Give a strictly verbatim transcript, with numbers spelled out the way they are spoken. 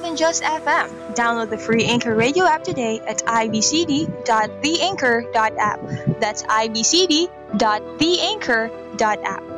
than just F M. Download the free Anchor Radio app today at i b c d dot the anchor dot app. That's i b c d dot the anchor dot app.